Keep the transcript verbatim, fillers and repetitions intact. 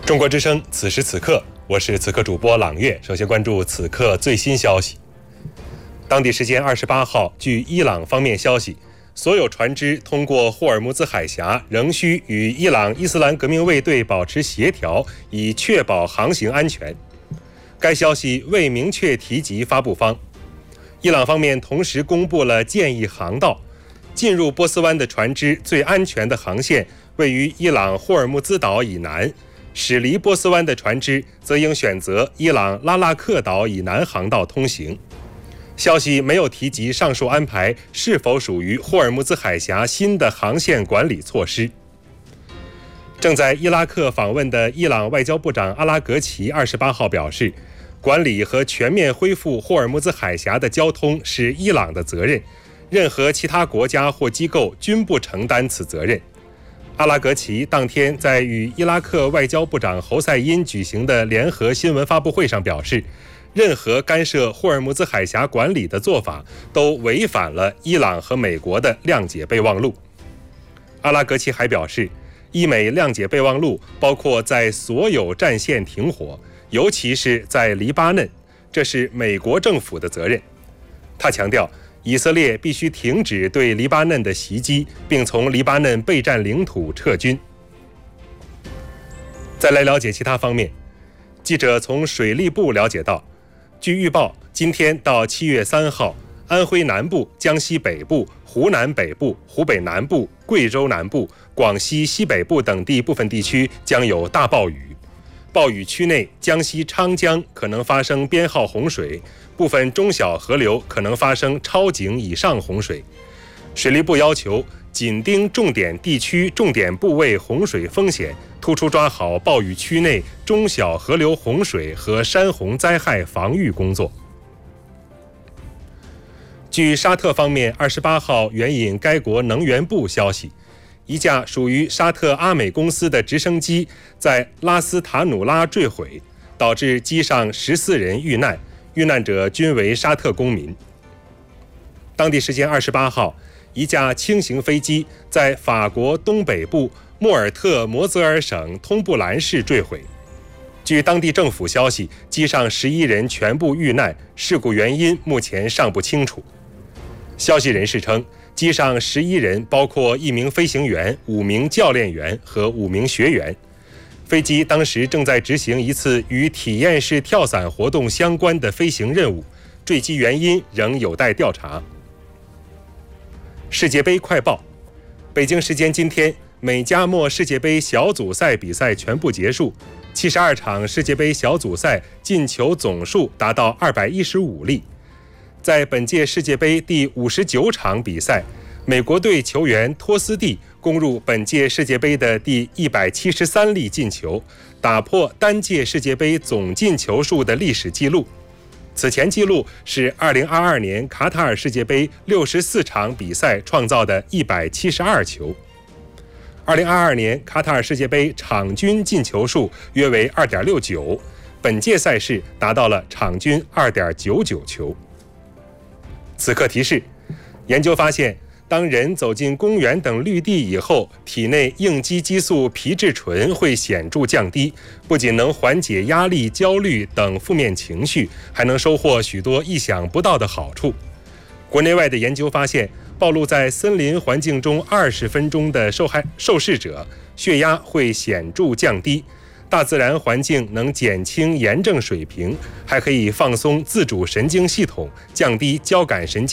中国之声，此时此刻，我是此刻主播朗月。首先关注此刻最新消息。当地时间二十八号，据伊朗方面消息，所有船只通过霍尔木兹海峡仍需与伊朗伊斯兰革命卫队保持协调，以确保航行安全。该消息未明确提及发布方。伊朗方面同时公布了建议航道，进入波斯湾的船只最安全的航线位于伊朗霍尔木兹岛以南，驶离波斯湾的船只则应选择伊朗拉纳克岛以南航道通行。消息没有提及上述安排是否属于霍尔木兹海峡新的航线管理措施。正在伊拉克访问的伊朗外交部长阿拉格齐二十八号表示，管理和全面恢复霍尔木兹海峡的交通是伊朗的责任，任何其他国家或机构均不承担此责任。阿拉格齐当天在与伊拉克外交部长侯赛因举行的联合新闻发布会上表示，任何干涉霍尔木兹海峡管理的做法都违反了伊朗和美国的谅解备忘录。阿拉格齐还表示，伊美谅解备忘录包括在所有战线停火，尤其是在黎巴嫩，这是美国政府的责任。他强调，以色列必须停止对黎巴嫩的袭击，并从黎巴嫩备战领土撤军。再来了解其他方面，记者从水利部了解到，据预报，今天到七月三号，安徽南部、江西北部、湖南北部、湖北南部、贵州南部、广西西北部等地部分地区将有大暴雨。暴雨区内，江西昌江可能发生编号洪水，部分中小河流可能发生超警以上洪水。水利部要求紧盯重点地区、重点部位洪水风险，突出抓好暴雨区内中小河流洪水和山洪灾害防御工作。据沙特方面二十八号援引该国能源部消息，一架属于沙特阿美公司的直升机在拉斯塔努拉坠毁，导致机上十四人遇难，遇难者均为沙特公民。当地时间二十八号，一架轻型飞机在法国东北部莫尔特摩泽尔省通布兰市坠毁。据当地政府消息，机上十一人全部遇难，事故原因目前尚不清楚。消息人士称，机上十一人包括一名飞行员、五名教练员和五名学员。飞机当时正在执行一次与体验式跳伞活动相关的飞行任务，坠机原因仍有待调查。世界杯快报：北京时间今天，美加墨世界杯小组赛比赛全部结束，七十二场世界杯小组赛进球总数达到二百一十五粒。在本届世界杯第五十九场比赛，美国队球员托斯蒂攻入本届世界杯的第一百七十三粒进球，打破单届世界杯总进球数的历史纪录。此前纪录是二零二二年卡塔尔世界杯六十四场比赛创造的一百七十二球。二零二二年卡塔尔世界杯场均进球数约为 二点六九， 本届赛事达到了场均 二点九九球。此刻提示：研究发现，当人走进公园等绿地以后，体内应激激素皮质醇会显著降低，不仅能缓解压力、焦虑等负面情绪，还能收获许多意想不到的好处。国内外的研究发现，暴露在森林环境中二十分钟的受害受试者，血压会显著降低。大自然环境能减轻炎症水平，还可以放松自主神经系统，降低交感神经